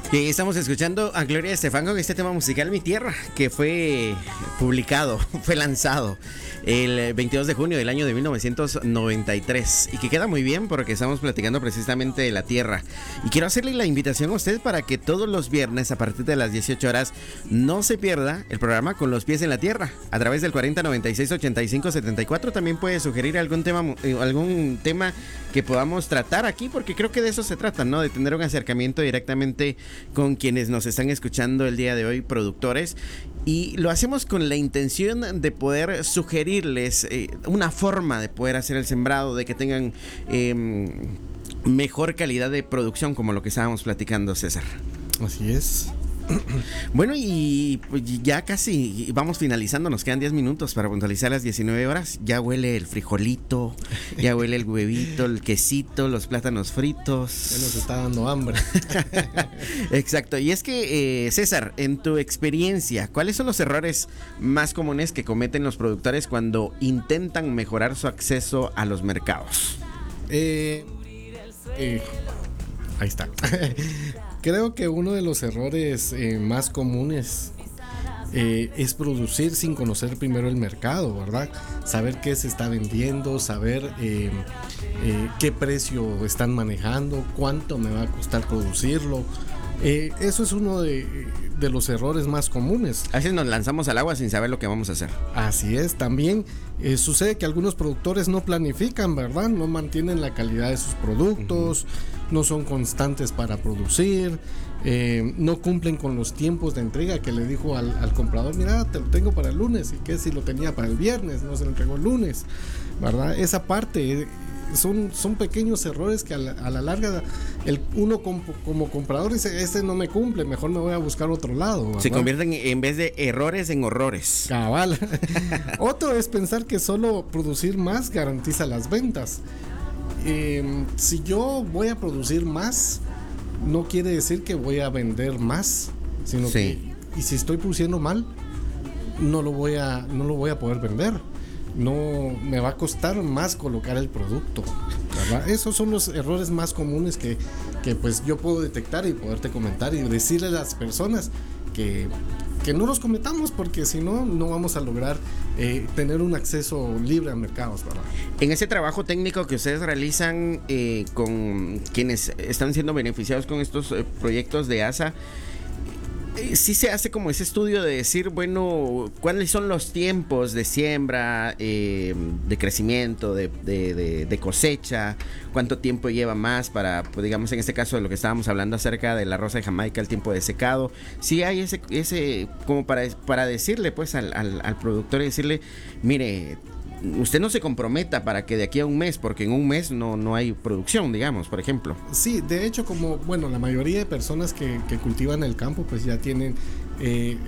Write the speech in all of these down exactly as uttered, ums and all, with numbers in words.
Y estamos escuchando a Gloria Estefan con este tema musical Mi Tierra, que fue publicado, fue lanzado el veintidós de junio del año de mil novecientos noventa y tres y que queda muy bien porque estamos platicando precisamente de la tierra. Y quiero hacerle la invitación a usted para que todos los viernes a partir de las dieciocho horas no se pierda el programa Con los Pies en la Tierra a través del cuarenta noventa y seis ochenta y cinco setenta y cuatro. También puede sugerir algún tema, algún tema que podamos tratar aquí, porque creo que de eso se trata, ¿no? De tener un acercamiento directamente con quienes nos están escuchando el día de hoy, productores, y lo hacemos con la intención de poder sugerirles eh, una forma de poder hacer el sembrado, de que tengan eh, mejor calidad de producción, como lo que estábamos platicando, César. Así es. Bueno, y ya casi vamos finalizando, nos quedan diez minutos para puntualizar las diecinueve horas. Ya huele el frijolito, ya huele el huevito, el quesito, los plátanos fritos. Ya nos está dando hambre. Exacto, y es que eh, César, en tu experiencia, ¿cuáles son los errores más comunes que cometen los productores cuando intentan mejorar su acceso a los mercados? Eh, eh, ahí está. Creo que uno de los errores eh, más comunes eh, es producir sin conocer primero el mercado, ¿verdad? Saber qué se está vendiendo, saber eh, eh, qué precio están manejando, cuánto me va a costar producirlo. Eh, eso es uno de, de los errores más comunes. A veces nos lanzamos al agua sin saber lo que vamos a hacer. Así es, también eh, sucede que algunos productores no planifican, ¿verdad? No mantienen la calidad de sus productos, uh-huh. no son constantes para producir, eh, no cumplen con los tiempos de entrega que le dijo al, al comprador, mira, te lo tengo para el lunes, y que si lo tenía para el viernes, no se lo entregó el lunes, ¿verdad? Esa parte... Eh, Son, son pequeños errores que a la, a la larga el, uno como, como comprador dice, este no me cumple, mejor me voy a buscar otro lado, ¿verdad? Se convierten en vez de errores en horrores. Cabal. Otro es pensar que solo producir más garantiza las ventas. Eh, si yo voy a producir más, no quiere decir que voy a vender más, sino sí. que y si estoy produciendo mal, no lo voy a, no lo voy a poder vender. No me va a costar más colocar el producto, ¿verdad? Esos son los errores más comunes que, que pues yo puedo detectar y poderte comentar y decirle a las personas que, que no los cometamos, porque si no, no vamos a lograr eh, tener un acceso libre a mercados, ¿verdad? En ese trabajo técnico que ustedes realizan eh, con quienes están siendo beneficiados con estos eh, proyectos de A S A, sí se hace como ese estudio de decir, bueno, cuáles son los tiempos de siembra, eh, de crecimiento, de, de, de, de cosecha, cuánto tiempo lleva más para, pues, digamos, en este caso de lo que estábamos hablando acerca de la rosa de Jamaica, el tiempo de secado. Sí hay ese, ese como para, para decirle pues al, al, al productor y decirle, mire, usted no se comprometa para que de aquí a un mes, porque en un mes no, no hay producción, digamos, por ejemplo. Sí, de hecho, como, bueno, la mayoría de personas que, que cultivan el campo, pues ya tienen, eh,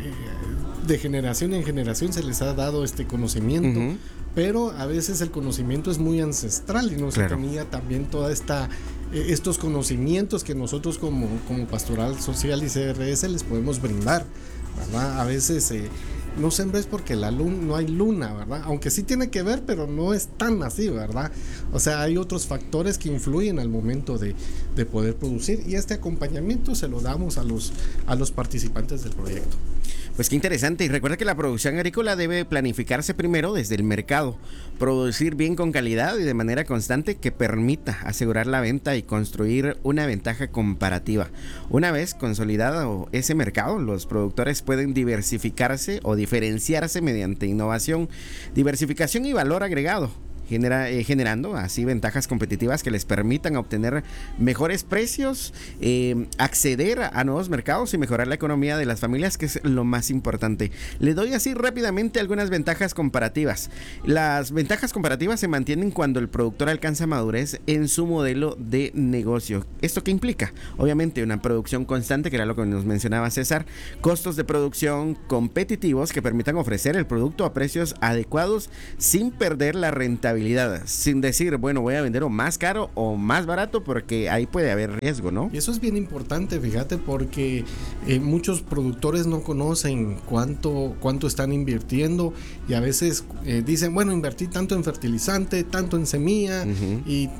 de generación en generación se les ha dado este conocimiento, uh-huh. pero a veces el conocimiento es muy ancestral y no claro. se tenía también toda esta, eh, estos conocimientos que nosotros como, como Pastoral Social y C R S les podemos brindar, ¿verdad? A veces... Eh, no sembres porque la luna, no hay luna, ¿verdad? Aunque sí tiene que ver, pero no es tan así, ¿verdad? O sea, hay otros factores que influyen al momento de, de poder producir, y este acompañamiento se lo damos a los, a los participantes del proyecto. Pues qué interesante, y recuerda que la producción agrícola debe planificarse primero desde el mercado, producir bien con calidad y de manera constante que permita asegurar la venta y construir una ventaja comparativa. Una vez consolidado ese mercado, los productores pueden diversificarse o diferenciarse mediante innovación, diversificación y valor agregado. Genera, eh, generando así ventajas competitivas que les permitan obtener mejores precios, eh, acceder a, a nuevos mercados y mejorar la economía de las familias, que es lo más importante. Le doy así rápidamente algunas ventajas comparativas. Las ventajas comparativas se mantienen cuando el productor alcanza madurez en su modelo de negocio. ¿Esto qué implica? Obviamente una producción constante, que era lo que nos mencionaba César, costos de producción competitivos que permitan ofrecer el producto a precios adecuados sin perder la rentabilidad, sin decir, bueno, voy a vender o más caro o más barato, porque ahí puede haber riesgo, ¿no? Y eso es bien importante, fíjate, porque eh, muchos productores no conocen cuánto, cuánto están invirtiendo, y a veces eh, dicen, bueno, invertí tanto en fertilizante, tanto en semilla, uh-huh. y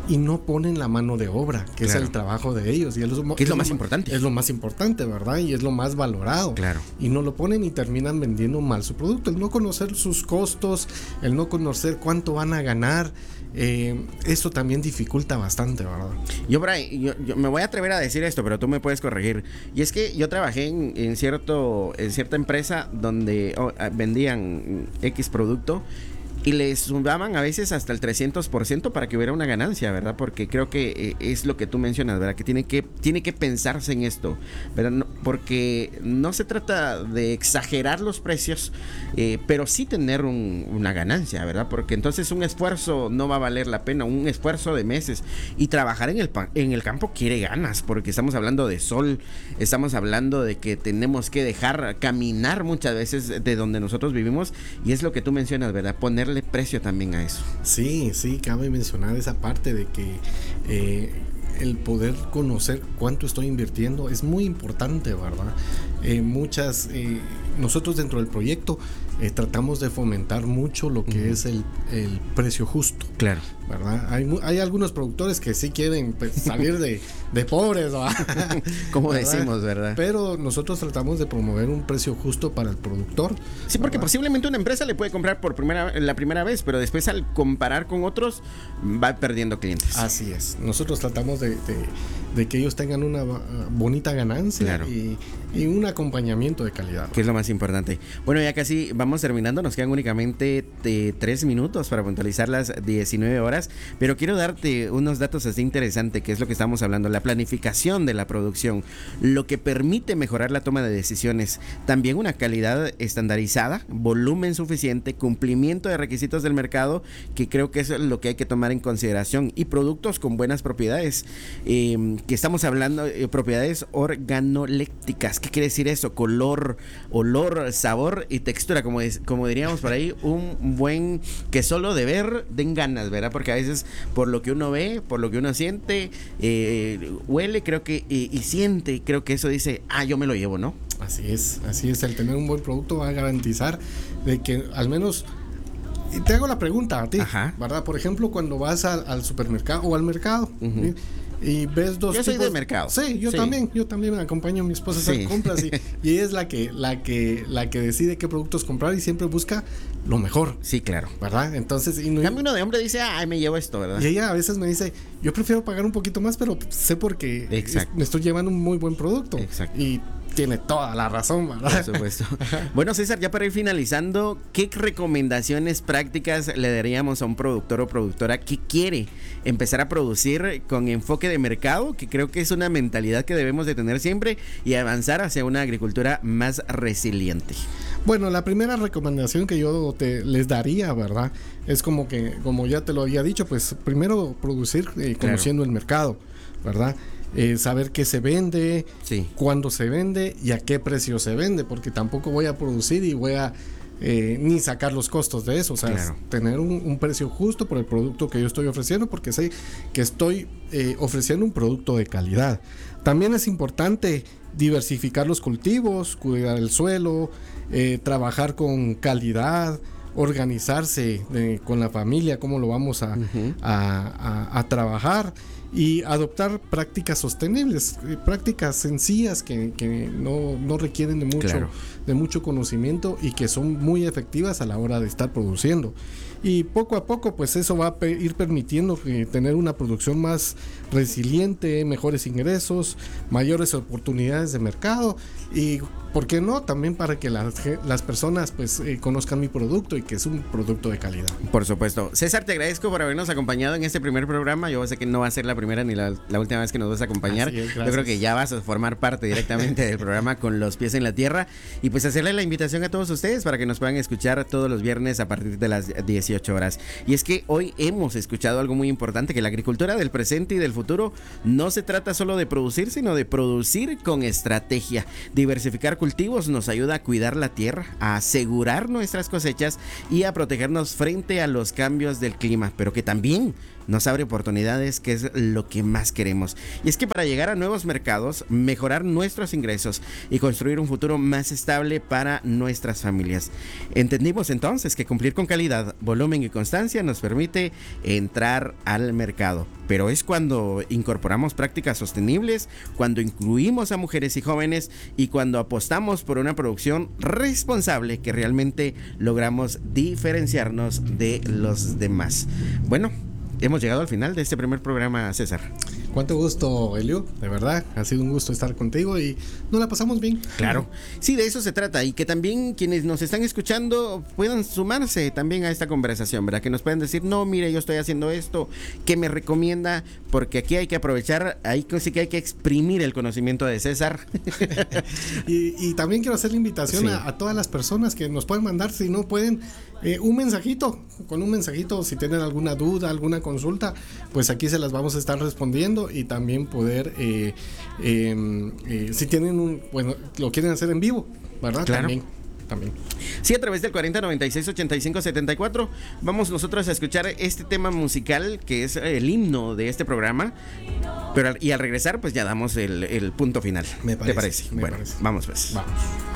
y no ponen la mano de obra, que claro. es el trabajo de ellos. Y es lo, que es lo más importante. Es lo más importante, ¿verdad? Y es lo más valorado. Claro. Y no lo ponen y terminan vendiendo mal su producto. El no conocer sus costos, el no conocer cuánto van a ganar, eh, eso también dificulta bastante, ¿verdad? Yo, Brian, yo, yo me voy a atrever a decir esto, pero tú me puedes corregir. Y es que yo trabajé en, en, cierto, en cierta empresa donde oh, vendían X producto y les sumaban a veces hasta el trescientos por ciento para que hubiera una ganancia, ¿verdad? Porque creo que eh, es lo que tú mencionas, ¿verdad? Que tiene que, tiene que pensarse en esto, ¿verdad? No, porque no se trata de exagerar los precios, eh, pero sí tener un, una ganancia, ¿verdad? Porque entonces un esfuerzo no va a valer la pena, un esfuerzo de meses. Y trabajar en el, en el campo quiere ganas, porque estamos hablando de sol, estamos hablando de que tenemos que dejar caminar muchas veces de donde nosotros vivimos, y es lo que tú mencionas, ¿verdad? Poner precio también a eso. Sí, sí, cabe mencionar esa parte de que eh, el poder conocer cuánto estoy invirtiendo es muy importante, ¿verdad? Eh, muchas, eh, nosotros dentro del proyecto eh, tratamos de fomentar mucho lo que uh-huh. es el, el precio justo. Claro. ¿Verdad? Hay, hay algunos productores que sí quieren pues, salir de, de pobres, ¿verdad? Como ¿verdad? Decimos, ¿verdad? Pero nosotros tratamos de promover un precio justo para el productor. Sí, porque ¿verdad? Posiblemente una empresa le puede comprar por primera, la primera vez, pero después al comparar con otros va perdiendo clientes. Así es. Nosotros tratamos de, de, de que ellos tengan una bonita ganancia claro. y, y un acompañamiento de calidad. Que es lo más importante. Bueno, ya casi vamos terminando. Nos quedan únicamente de tres minutos para puntualizar las diecinueve horas. Pero quiero darte unos datos así interesantes, que es lo que estamos hablando, la planificación de la producción, lo que permite mejorar la toma de decisiones, también una calidad estandarizada, volumen suficiente, cumplimiento de requisitos del mercado, que creo que eso es lo que hay que tomar en consideración, y productos con buenas propiedades, eh, que estamos hablando de propiedades organolépticas. ¿Qué quiere decir eso? Color, olor, sabor y textura, como, es, como diríamos por ahí, un buen, que solo de ver den ganas, ¿verdad? Porque a veces por lo que uno ve, por lo que uno siente, eh, huele, creo que y, y siente, creo que eso dice, ah, yo me lo llevo, ¿no? Así es, así es, el tener un buen producto va a garantizar de que al menos, y te hago la pregunta a ti, Ajá. ¿verdad? Por ejemplo, cuando vas al, al supermercado o al mercado, uh-huh. y ves dos yo tipos. Yo soy del mercado. Sí, yo sí. también, yo también me acompaño a mi esposa a hacer sí. compras y, y ella es la que, la que, la que decide qué productos comprar y siempre busca lo mejor. Sí, claro. ¿Verdad? Entonces, y no, uno de hombre dice, ay, me llevo esto, ¿verdad? Y ella a veces me dice, yo prefiero pagar un poquito más, pero sé porque es, me estoy llevando un muy buen producto. Exacto. Y tiene toda la razón, ¿verdad? Por supuesto. Bueno, César, ya para ir finalizando, ¿qué recomendaciones prácticas le daríamos a un productor o productora que quiere empezar a producir con enfoque de mercado? Que creo que es una mentalidad que debemos de tener siempre y avanzar hacia una agricultura más resiliente. Bueno, la primera recomendación que yo te, les daría, ¿verdad? Es como que, como ya te lo había dicho, pues primero producir eh, conociendo claro. el mercado, ¿verdad? Eh, saber qué se vende, sí. cuándo se vende y a qué precio se vende, porque tampoco voy a producir y voy a eh, ni sacar los costos de eso, o sea, claro. tener un, un precio justo por el producto que yo estoy ofreciendo, porque sé que estoy eh, ofreciendo un producto de calidad. También es importante diversificar los cultivos, cuidar el suelo, eh, trabajar con calidad, organizarse eh, con la familia, cómo lo vamos a, uh-huh. a, a, a trabajar y adoptar prácticas sostenibles, eh, prácticas sencillas que, que no, no requieren de mucho, claro. de mucho conocimiento y que son muy efectivas a la hora de estar produciendo. Y poco a poco pues eso va a pe- ir permitiendo que tener una producción más resiliente, mejores ingresos, mayores oportunidades de mercado y ¿por qué no? También para que las, las personas pues eh, conozcan mi producto y que es un producto de calidad. Por supuesto. César, te agradezco por habernos acompañado en este primer programa. Yo sé que no va a ser la primera ni la, la última vez que nos vas a acompañar. Es, Yo creo que ya vas a formar parte directamente del programa con los pies en la tierra y pues hacerle la invitación a todos ustedes para que nos puedan escuchar todos los viernes a partir de las dieciocho horas. Y es que hoy hemos escuchado algo muy importante, que la agricultura del presente y del futuro no se trata solo de producir, sino de producir con estrategia. Diversificar cultivos nos ayuda a cuidar la tierra, a asegurar nuestras cosechas y a protegernos frente a los cambios del clima, pero que también nos abre oportunidades, que es lo que más queremos. Y es que para llegar a nuevos mercados, mejorar nuestros ingresos y construir un futuro más estable para nuestras familias. Entendimos entonces que cumplir con calidad, volumen y constancia nos permite entrar al mercado. Pero es cuando incorporamos prácticas sostenibles, cuando incluimos a mujeres y jóvenes y cuando apostamos por una producción responsable que realmente logramos diferenciarnos de los demás. Bueno, hemos llegado al final de este primer programa, César. Cuánto gusto, Elio, de verdad, ha sido un gusto estar contigo y nos la pasamos bien. Claro, sí, de eso se trata, y que también quienes nos están escuchando puedan sumarse también a esta conversación, ¿verdad? Que nos puedan decir, no, mire, yo estoy haciendo esto, ¿qué me recomienda? Porque aquí hay que aprovechar, ahí sí que hay que exprimir el conocimiento de César. y, y también quiero hacer la invitación sí. a, a todas las personas que nos pueden mandar, si no pueden, eh, un mensajito, con un mensajito, si tienen alguna duda, alguna consulta, pues aquí se las vamos a estar respondiendo. Y también poder eh, eh, eh, si tienen un, bueno, lo quieren hacer en vivo, ¿verdad? Claro. También, también. Sí, a través del cuarenta noventa y seis ochenta y cinco setenta y cuatro vamos nosotros a escuchar este tema musical que es el himno de este programa. Pero y al regresar pues ya damos el, el punto final. Me parece, ¿Te parece? Me bueno, parece. Vamos pues. Vamos.